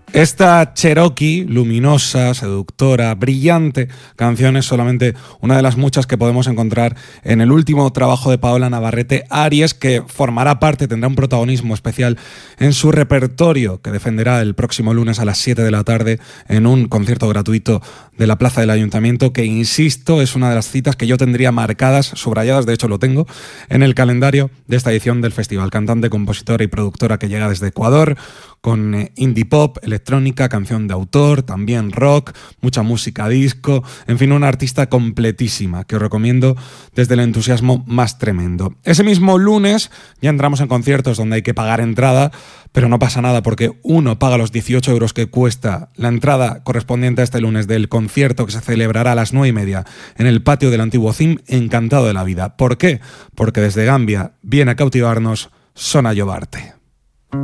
Esta Cherokee, luminosa, seductora, brillante canción es solamente una de las muchas que podemos encontrar en el último trabajo de Paola Navarrete Aries, que formará parte, tendrá un protagonismo especial en su repertorio, que defenderá el próximo lunes a las 7 de la tarde en un concierto gratuito de la Plaza del Ayuntamiento, que, insisto, es una de las citas que yo tendría marcadas, subrayadas, de hecho lo tengo, en el calendario de esta edición del festival. Cantante, compositora y productora que llega desde Ecuador, con indie pop, electrónica, canción de autor, también rock, mucha música disco, en fin, una artista completísima que os recomiendo desde el entusiasmo más tremendo. Ese mismo lunes ya entramos en conciertos donde hay que pagar entrada, pero no pasa nada porque uno paga los 18 euros que cuesta la entrada correspondiente a este lunes del concierto que se celebrará a las 9:30 en el patio del antiguo CIM, encantado de la vida. ¿Por qué? Porque desde Gambia viene a cautivarnos Sona Jobarte.